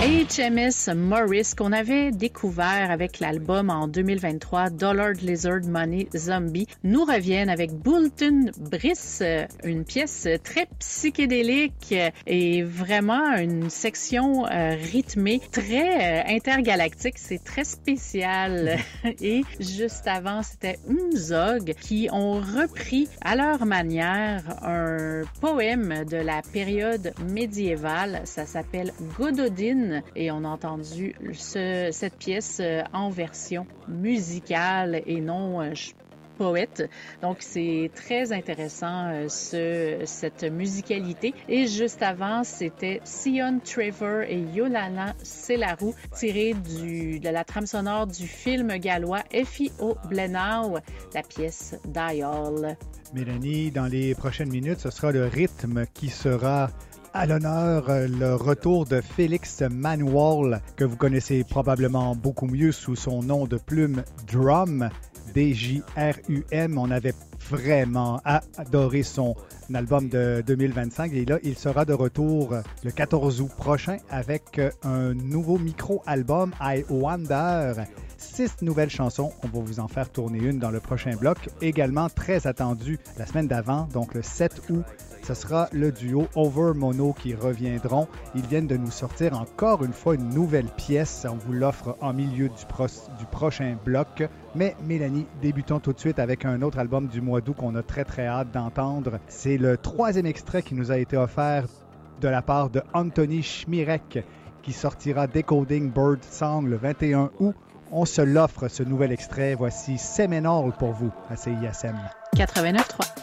HMS Morris, qu'on avait découvert avec l'album en 2023, Dollar Lizard Money Zombie, nous reviennent avec Bulletin Briss, une pièce très psychédélique et vraiment une section rythmée très intergalactique. C'est très spécial. Et juste avant, c'était Umzog qui ont repris à leur manière un poème de la période médiévale. Ça s'appelle Gododin. Et on a entendu cette pièce en version musicale et non poète. Donc, c'est très intéressant, cette musicalité. Et juste avant, c'était Sion Trevor et Yolana Selaru, tiré de la trame sonore du film gallois F.I.O. Blenau, la pièce Dial. Mélanie, dans les prochaines minutes, ce sera le rythme qui sera à l'honneur, le retour de Félix Manuel, que vous connaissez probablement beaucoup mieux sous son nom de plume Drum, D-J-R-U-M. On avait vraiment adoré son album de 2025 et là, il sera de retour le 14 août prochain avec un nouveau micro-album, I Wonder. 6 nouvelles chansons, on va vous en faire tourner une dans le prochain bloc. Également très attendu la semaine d'avant, donc le 7 août, ce sera le duo Over Mono qui reviendront. Ils viennent de nous sortir encore une fois une nouvelle pièce. On vous l'offre en milieu du prochain bloc. Mais Mélanie, débutons tout de suite avec un autre album du mois d'août qu'on a très très hâte d'entendre. C'est le 3e extrait qui nous a été offert de la part de Anthony Schmirek qui sortira Decoding Bird Song le 21 août. On se l'offre, ce nouvel extrait. Voici Seminole pour vous à CISM. 89.3.